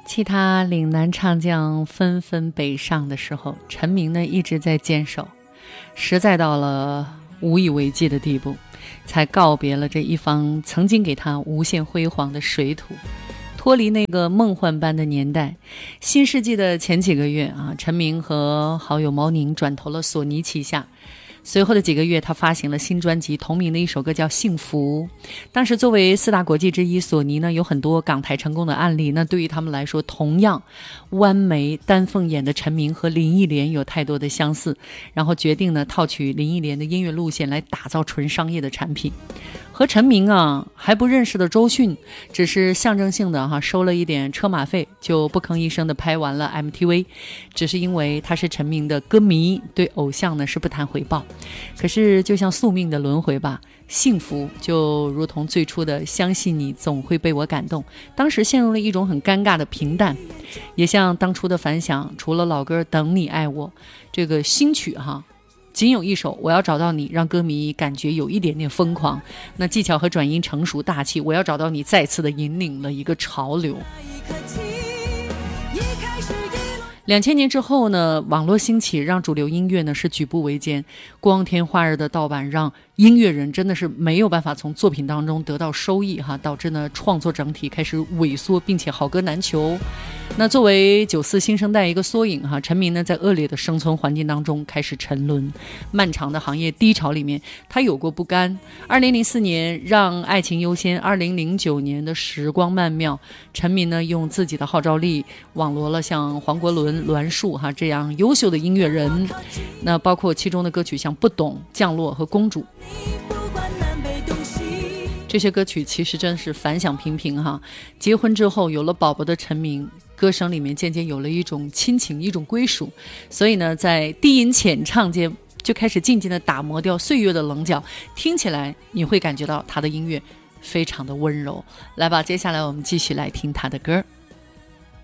其他岭南唱将纷纷北上的时候，陈明呢一直在坚守，实在到了无以为继的地步，才告别了这一方曾经给他无限辉煌的水土，脱离那个梦幻般的年代。新世纪的前几个月啊，陈明和好友毛宁转投了索尼旗下。随后的几个月，他发行了新专辑，同名的一首歌叫《幸福》。当时作为4大国际之一，索尼呢有很多港台成功的案例，那对于他们来说，同样弯眉丹凤眼的陈明和林忆莲有太多的相似，然后决定呢套取林忆莲的音乐路线来打造纯商业的产品。和陈明啊还不认识的周迅，只是象征性的收了一点车马费，就不吭一声的拍完了 MTV， 只是因为他是陈明的歌迷，对偶像呢是不谈回报。可是就像宿命的轮回吧，幸福就如同最初的相信你总会被我感动，当时陷入了一种很尴尬的平淡，也像当初的反响，除了老歌等你爱我，这个新曲仅有一首我要找到你，让歌迷感觉有一点点疯狂，那技巧和转音成熟大气，我要找到你再次的引领了一个潮流。2000年之后呢，网络兴起，让主流音乐呢是举步维艰，光天化日的盗版让音乐人真的是没有办法从作品当中得到收益导致呢创作整体开始萎缩，并且好歌难求。那作为94新生代一个缩影陈明呢在恶劣的生存环境当中开始沉沦，漫长的行业低潮里面他有过不甘。2004年让爱情优先，2009年的时光曼妙，陈明呢用自己的号召力网罗了像黄国伦、栾树这样优秀的音乐人，那包括其中的歌曲像不懂、降落和公主，这些歌曲其实真是反响平平结婚之后有了宝宝的陈明，歌声里面渐渐有了一种亲情，一种归属，所以呢在低吟浅唱间就开始渐渐地打磨掉岁月的棱角，听起来你会感觉到他的音乐非常的温柔。来吧，接下来我们继续来听他的歌。